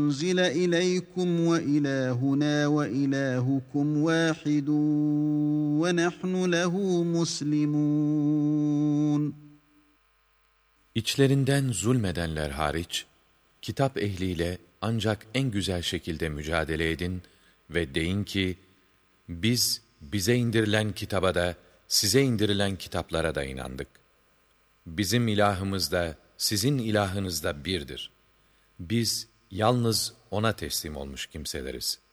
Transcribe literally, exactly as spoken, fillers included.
أنزل إليكم وإلهنا وإلهكم واحد ونحن له مسلمون. İçlerinden zulmedenler hariç, kitap ehliyle ancak en güzel şekilde mücadele edin ve deyin ki, biz bize indirilen kitaba da, size indirilen kitaplara da inandık. Bizim ilahımız da, sizin ilahınız da birdir. Biz yalnız O'na teslim olmuş kimseleriz.